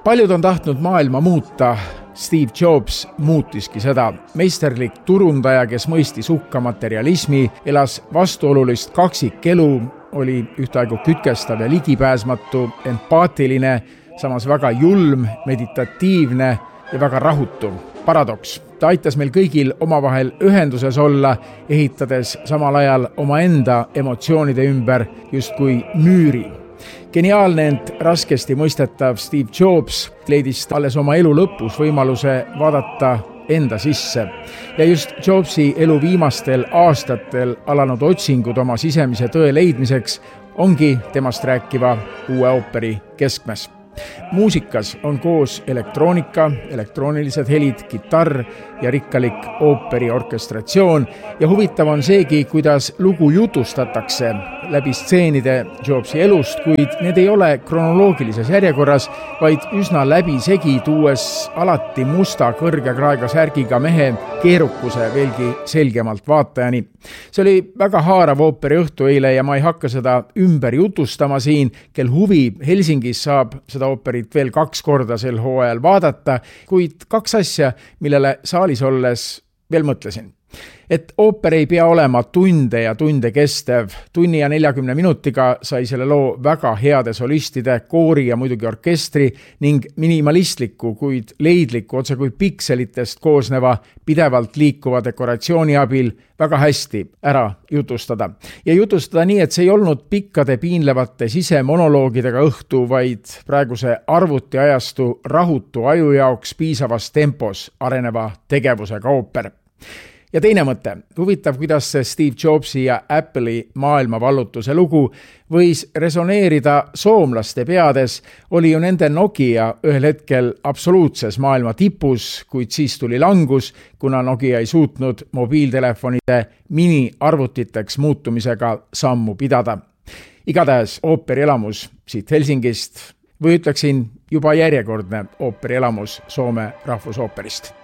Paljud on tahtnud maailma muuta, Steve Jobs muutiski seda. Meisterlik turundaja, kes mõistis hukka materialismi, elas vastuolulist kaksikelu, oli ühtaegu kütkestav ja ligipääsmatu, empaatiline, samas väga julm, meditatiivne ja väga rahutu. Paradoks. Ta aitas meil kõigil omavahel ühenduses olla, ehitades samal ajal omaenda emotsioonide ümber justkui müüri. Geniaalne, ent raskesti mõistetav Steve Jobs leidis alles oma elu lõpus võimaluse vaadata enda sisse. Ja just Jobsi elu viimastel aastatel alanud otsingud oma sisemise tõe leidmiseks ongi temast rääkiva uue ooperi keskmes. Muusikas on koos elektroonika, elektroonilised helid, kitarr ja rikkalik ooperi orkestratsioon ja huvitav on seegi, kuidas lugu jutustatakse läbi stseenide Jobsi elust, kuid need ei ole kronoloogilises järjekorras, vaid üsna läbisegi, tuues alati musta kõrge kraega särgiga mehe keerukuse veelgi selgemalt vaatajani. See oli väga haarav ooperi õhtu eile ja ma ei hakka seda ümber jutustama siin, kel huvi Helsingis saab seda ooperit veel 2 korda sel hooajal vaadata, kuid 2 asja, millele saalis olles veel mõtlesin. Et ooper ei pea olema tunde ja tunde kestev. Tunni ja 40 minutiga sai selle loo väga heade solistide, koori ja muidugi orkestri ning minimalistliku, kuid leidliku, otse kui pikselitest koosneva, pidevalt liikuva dekoratsiooni abil väga hästi ära jutustada. Ja jutustada nii, et see ei olnud pikkade piinlevate sisemonoloogidega õhtu, vaid praeguse arvutiajastu rahutu aju jaoks piisavas tempos areneva tegevusega ooper. Ja teine mõte, huvitav, kuidas see Steve Jobsi ja Apple'i maailmavallutuse lugu võis resoneerida soomlaste peades, oli ju nende Nokia ühel hetkel absoluutses maailma tipus, kuid siis tuli langus, kuna Nokia ei suutnud mobiiltelefonide miniarvutiteks muutumisega sammu pidada. Igatahes ooperielamus siit Helsingist või ütleksin juba järjekordne ooperielamus Soome rahvusooperist.